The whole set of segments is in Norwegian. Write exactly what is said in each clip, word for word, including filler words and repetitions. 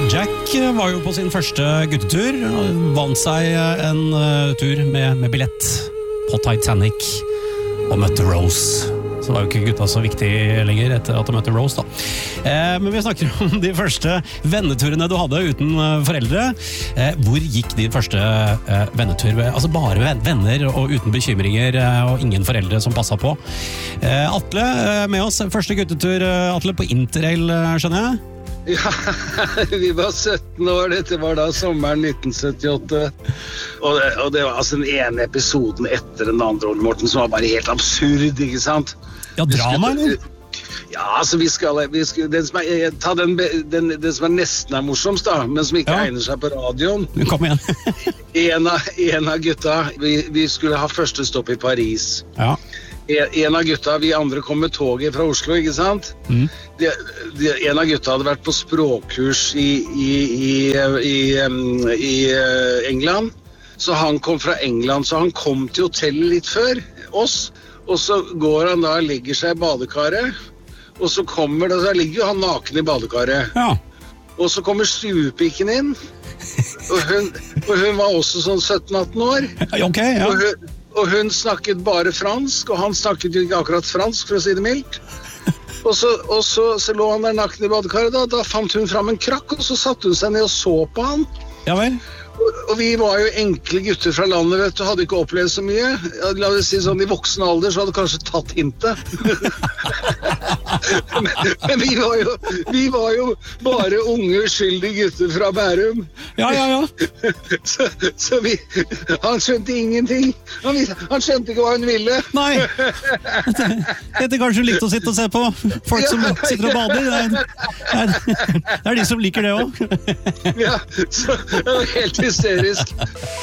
Jack var jo på sin første guttetur, vant seg en uh, tur med, med billett på Titanic og møtte Rose. Så var jo ikke gutta så viktig lenger etter at de møtte Rose da. Eh, men vi snakker om de første venneturene du hadde uten uh, foreldre. Eh, hvor gikk din første uh, vennetur? Altså bare venner og uten bekymringer uh, og ingen foreldre som passet på. Eh, Atle uh, med oss, første guttetur uh, Atle på Interrail, uh, skjønner jeg? Ja, vi var sytten år, dette var da sommeren nitten syttiåtte, og det, og det var altså den ene episoden etter den andre, Ole Morten, som var bare helt absurd, ikke sant? Ja, drama, eller? Ja, altså vi skal, vi skal den, som er, ta den, den, den som er nesten er morsomst da, men som ikke ja. egner seg på radioen. Kom igjen. en, av, en av gutta, vi, vi skulle ha første stopp i Paris. Ja. En av gutta, vi andre kom med toget fra Oslo, ikke sant? Mm. De, de, en av gutta hadde vært på språkkurs i, i, i, i, um, i uh, England, så han kom fra England, så han kom til hotellet litt før oss, og så går han da og legger seg i badekaret, og så kommer det, så ligger jo han naken i badekaret. Ja. Og så kommer stuepiken inn, og hun, og hun var også sånn sytten atten år. Ok, ja. Og hun, Og hun snakket bare fransk, og han snakket jo ikke akkurat fransk, for å si det mildt. Og så, og så, så lå han der naken i badekaret, da, da fant hun fram en krakk, og så satte hun seg ned og så på han. Ja vel. Og, og vi var jo enkle gutter fra landet, vet du, hadde ikke opplevd så mye. La oss si sånn, i voksen alder så hadde kanskje tatt hintet. men, men vi var jo, vi var jo bare unge, uskyldige gutter fra Bærum. Ja, ja, ja. så, så vi, han skjønte ingenting. Han, han skjønte ikke hva hun ville. Nei, dette er kanskje likt å sitte og se på. Folk som ja, sitter og bader, det er, det er, det er de som liker det også. ja, så det var helt hysterisk.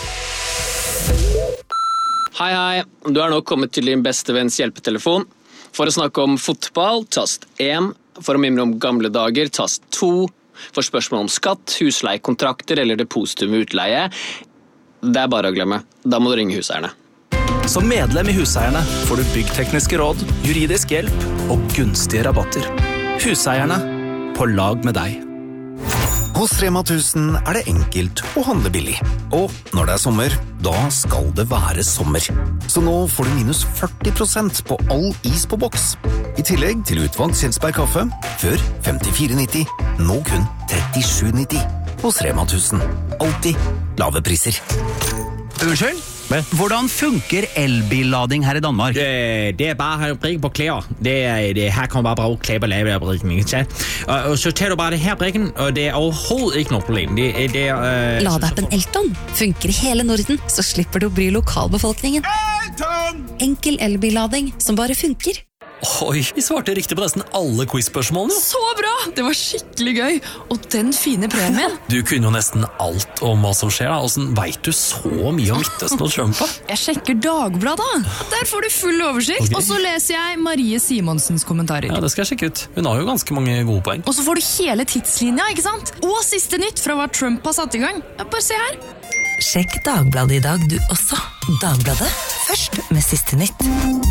Hei, hei. Du er nå kommet til din beste venns hjelpetelefon. For å snakke om fotball, tast én. For å mimre om gamle dager, tast to. For spørsmål om skatt, husleiekontrakter eller depositum ved utleie, det er bare å glemme. Da må du ringe Huseierne. Som medlem i Huseierne får du byggtekniske råd, juridisk hjelp og gunstige rabatter. Huseierne, på lag med deg. Hos Rema tusen er det enkelt å handle billig. Og når det er sommer, da skal det være sommer. Så nå får du minus førti prosent på all is på boks. I tillegg til utvalgt Kjelsberg kaffe, før femtifire nitti, nå kun trettisju nitti. Hos Rema tusen. Alltid lave priser. Unnskyld? Hvordan funker elbillading her i Danmark? Det, det er bare å bruke på klær. Det, det, her kan man bare bruke klær på lave brikken. Og så tar du bare det her brikken, og det er overhovedet ikke noe problem. Det, det, uh, Ladeappen Elton funker i hele Norden, så slipper du å bry lokalbefolkningen. Elton! Enkel elbillading som bare funker. Oi, vi svarte riktig på nesten alle quiz-spørsmålene. Så bra! Det var skikkelig gøy. Og den fine premien. Du kunne jo nesten alt om hva som skjer da. Hvordan vet du så mye om Midtøsten og Trump? Jeg sjekker Dagbladet. Der får du full oversikt. Okay. Og så leser jeg Marie Simonsens kommentarer. Ja, det skal jeg sjekke ut. Hun har jo ganske mange gode poeng. Og så får du hele tidslinja, ikke sant? Og siste nytt fra hva Trump har satt i gang. Ja, bare se her. Sjekk Dagbladet i dag du også. Dagbladet, først med siste nytt.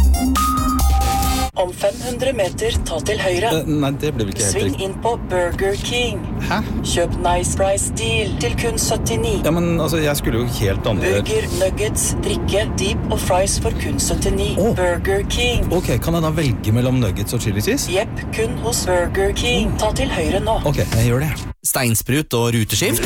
Om fem hundre meter, ta til høyre. Uh, nei, det ble vel ikke helt Sving inn på Burger King. Hæ? Kjøp Nice Price Deal til kun syttini. Ja, men altså, jeg skulle jo helt andre... Burger, nuggets, drikke, deep og fries for kun syttini. Oh. Burger King. Ok, kan jeg da velge mellom nuggets og chili cheese? Jepp, kun hos Burger King. Ta til høyre nå. Ok, jeg gjør det. Steinsprut og ruteskift.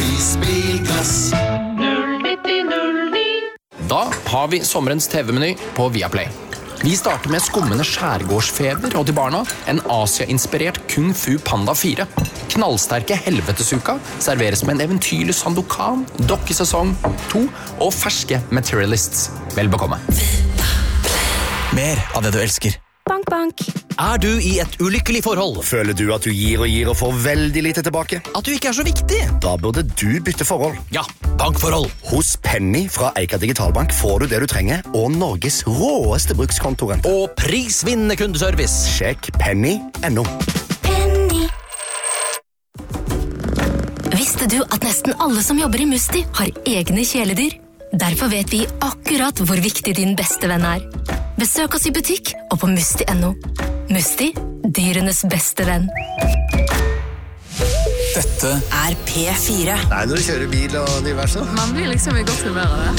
null nitti null ni. Da har vi sommerens T V-meny på Viaplay. Vi starter med skummende skjærgårdsfeber og til barna en Asia-inspirert Kung Fu Panda fire. Knallsterke helvetesuka serveres med en eventyrlig Sandokan, dokkesesong to og ferske Materialists. Vel bekomme. Mer av det du elsker. Bank, bank. Er du i et ulykkelig forhold? Føler du at du gir og gir og får veldig lite tilbake? At du ikke er så viktig? Da burde du bytte forhold. Ja, bankforhold. Hos Penny fra Eika Digitalbank får du det du trenger, og Norges råeste brukskontoren. Og prisvinnende kundeservice. Sjekk penny punktum no. Penny. Visste du at nesten alle som jobber i Musti har egne kjæledyr? Derfor vet vi akkurat hvor viktig din beste venn er. Besøk oss i butikk og på musti punktum no. Musti, dyrenes beste venn. Dette er P fire. Nei, når du kjører bil og diverse. Man blir liksom i godt humør av det.